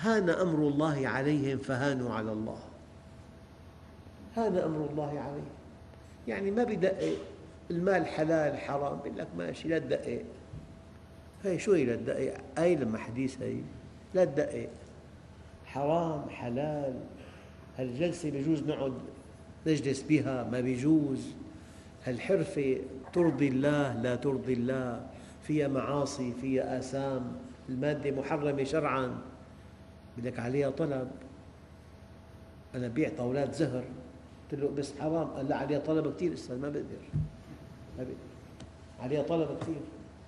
هان أمر الله عليهم فهانوا على الله. هان أمر الله عليهم، يعني ما بدقق المال حلال حرام، بيقول لك ماشي لا تدقق. هي شو هي لا تدقق؟ هي لما حديث هي لا تدقق، حرام حلال، هالجلسة بيجوز نقعد نجلس بها ما بيجوز، هالحرفة ترضي الله لا ترضي الله، فيها معاصي فيها آثام، المادة محرمة شرعاً، بدك عليها طلب. أنا بيع طاولات زهر، قلت له بس حرام، قال لا عليها طلب كثير أستاذ، ما بقدر، عليها طلب كثير.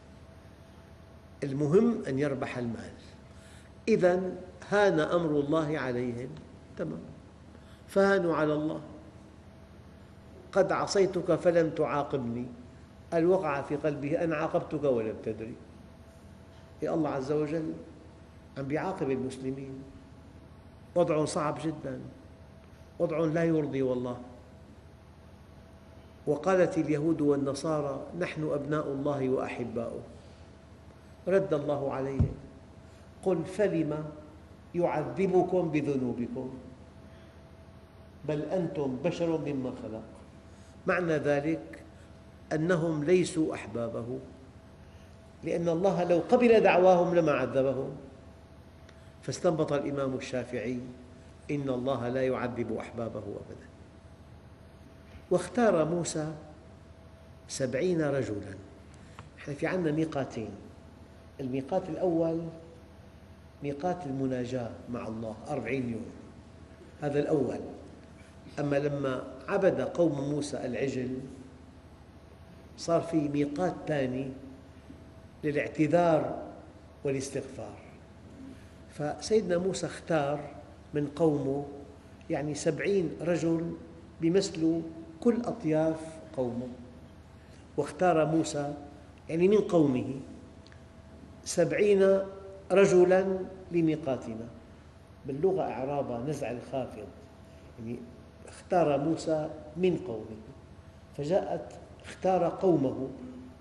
المهم أن يربح المال. إذن هان أمر الله عليهم، تمام، فهانوا على الله. قد عصيتك فلم تعاقبني، قال وقع في قلبه أنا عاقبتك ولم تدري. يا الله عز وجل عم بيعاقب المسلمين، وضع صعب جدا، وضع لا يرضي والله. وقالت اليهود والنصارى نحن أبناء الله وأحباؤه، رد الله عليهم قل فلم يعذبكم بذنوبكم بل أنتم بشر ممن خلق. معنى ذلك أنهم ليسوا أحبابه، لأن الله لو قبل دعواهم لما عذبهم. فاستنبط الإمام الشافعي إن الله لا يعذب أحبابه أبدا. واختار موسى 70 رجلا. نحن في عندنا ميقاتين، الميقات الأول ميقات المناجاة مع الله 40 يوم، هذا الأول. أما لما عبد قوم موسى العجل صار في ميقات ثاني للاعتذار والاستغفار. فسيدنا موسى اختار من قومه يعني 70 رجل بيمثلوا كل أطياف قومه. واختار موسى يعني من قومه 70 رجلاً لميقاتنا، باللغة إعرابها نزع الخافض، يعني اختار موسى من قومه، فجاءت اختار قومه،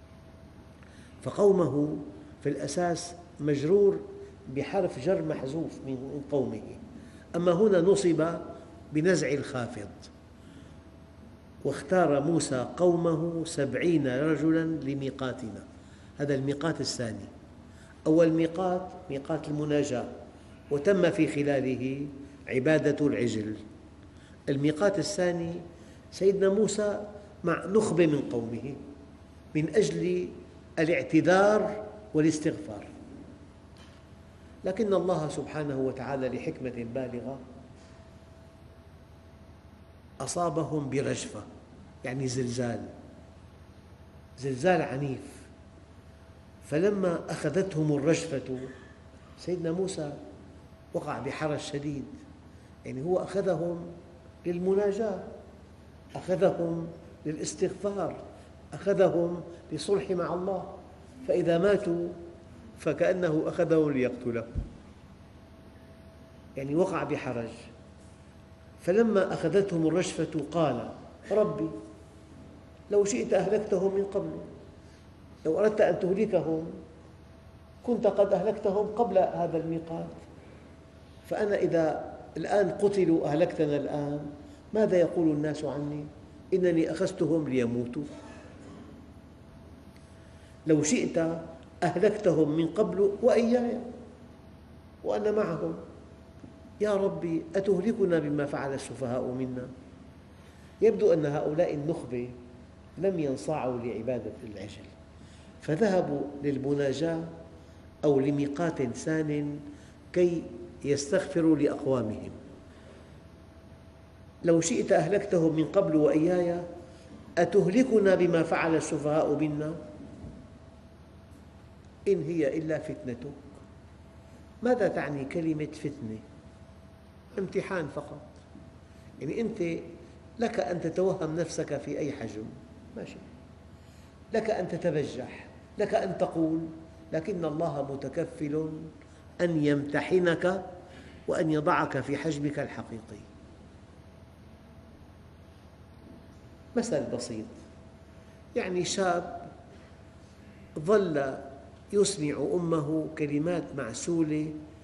فقومه في الأساس مجرور بحرف جر محذوف من قومه، أما هنا نصب بنزع الخافض. واختار موسى قومه 70 رجلاً لميقاتنا، هذا الميقات الثاني. أول ميقات ميقات المناجاة، وتم في خلاله عبادة العجل. الميقات الثاني سيدنا موسى مع نخبة من قومه من أجل الاعتذار والاستغفار. لكن الله سبحانه وتعالى لحكمة بالغة أصابهم برجفة، يعني زلزال عنيف. فلما أخذتهم الرجفة سيدنا موسى وقع بحرج شديد، يعني هو أخذهم للمناجاة، أخذهم للاستغفار، أخذهم للصلح مع الله، فإذا ماتوا فكأنه أخذهم ليقتلهم، يعني وقع بحرج. فلما أخذتهم الرجفة قال ربي لو شئت أهلكتهم من قبل، لو أردت أن تهلكهم كنت قد أهلكتهم قبل هذا الميقات، فأنا إذا الآن قتلوا أهلكتنا الآن، ماذا يقول الناس عني؟ إنني أخذتهم ليموتوا. لو شئت أهلكتهم من قبل وإياي وأنا معهم، يا ربي أتهلكنا بما فعل السفهاء منا؟ يبدو أن هؤلاء النخبة لم ينصاعوا لعبادة العجل، فذهبوا للمناجاة أو لميقات ثان كي يستغفروا لأقوامهم. لو شئت أهلكتهم من قبل وإياي أتهلكنا بما فعل السفهاء منا؟ إن هي إلا فتنتك. ماذا تعني كلمة فتنة؟ امتحان فقط، يعني أنت لك أن تتوهم نفسك في أي حجم، ماشي، لك أن تتبجح، لك أن تقول، لكن الله متكفل أن يمتحنك وأن يضعك في حجمك الحقيقي. مثل بسيط، يعني شاب ظل يسمع أمه كلمات معسولة